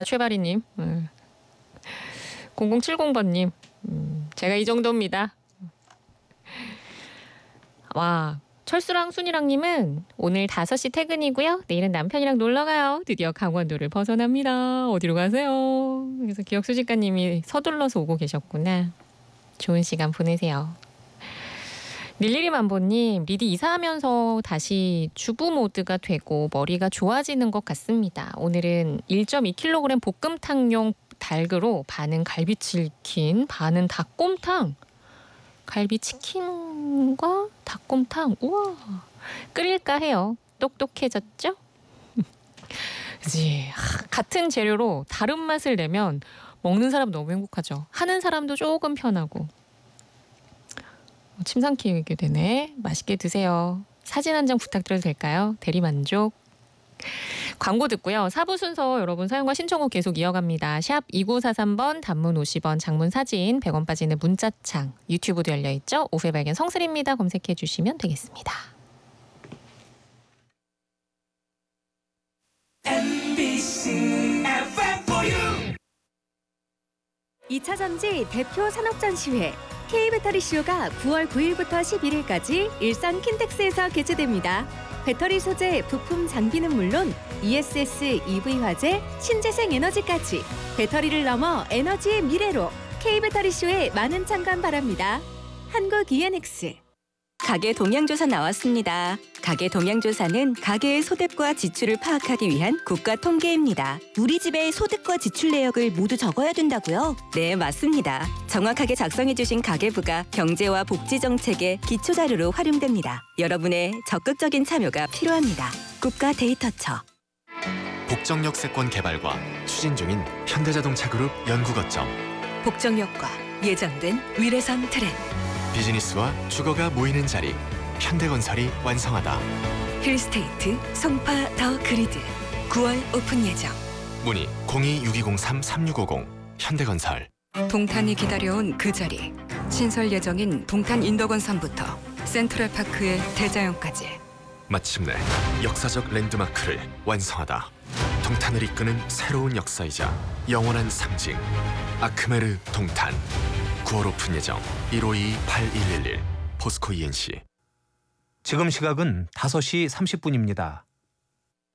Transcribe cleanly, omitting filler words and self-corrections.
최바리님, 0070번님, 제가 이 정도입니다. 와, 철수랑 순이랑님은 오늘 5시 퇴근이고요. 내일은 남편이랑 놀러가요. 드디어 강원도를 벗어납니다. 어디로 가세요? 그래서 기억수집가님이 서둘러서 오고 계셨구나. 좋은 시간 보내세요. 릴리리만보님, 리디 이사하면서 다시 주부 모드가 되고 머리가 좋아지는 것 같습니다. 오늘은 1.2kg 볶음탕용 닭으로 반은 갈비치킨, 반은 닭곰탕. 갈비치킨과 닭곰탕, 우와, 끓일까 해요. 똑똑해졌죠? 그치. 같은 재료로 다른 맛을 내면 먹는 사람 너무 행복하죠. 하는 사람도 조금 편하고. 침 삼키게 되네. 맛있게 드세요. 사진 한 장 부탁드려도 될까요? 대리만족. 광고 듣고요. 4부 순서 여러분 사용과 신청곡 계속 이어갑니다. 샵 2943번, 단문 50원, 장문 사진 100원 빠지는 문자창. 유튜브도 열려있죠? 오후의 발견 성슬입니다. 검색해 주시면 되겠습니다. MBC FM for you. 2차 전지 대표 산업전시회 K배터리쇼가 9월 9일부터 11일까지 일산 킨텍스에서 개최됩니다. 배터리 소재, 부품 장비는 물론 ESS, EV 화재, 신재생 에너지까지 배터리를 넘어 에너지의 미래로 K배터리쇼에 많은 참관 바랍니다. 한국 ENX. 가계 동향조사 나왔습니다. 가계 동향조사는 가계의 소득과 지출을 파악하기 위한 국가 통계입니다. 우리 집의 소득과 지출 내역을 모두 적어야 된다고요? 네, 맞습니다. 정확하게 작성해주신 가계부가 경제와 복지 정책의 기초자료로 활용됩니다. 여러분의 적극적인 참여가 필요합니다. 국가 데이터처. 복정역 세권 개발과 추진 중인 현대자동차그룹 연구 거점. 복정역과 예정된 위례선 트램. 비즈니스와 주거가 모이는 자리. 현대건설이 완성하다. 힐스테이트 송파 더 그리드 9월 오픈 예정. 문의 026203-3650 현대건설. 동탄이 기다려온 그 자리. 신설 예정인 동탄 인덕원선부터 센트럴파크의 대자연까지. 마침내 역사적 랜드마크를 완성하다. 동탄을 이끄는 새로운 역사이자 영원한 상징. 아크메르 동탄. 9월 오픈 예정 1522-8111 포스코 ENC. 지금 시각은 5시 30분입니다.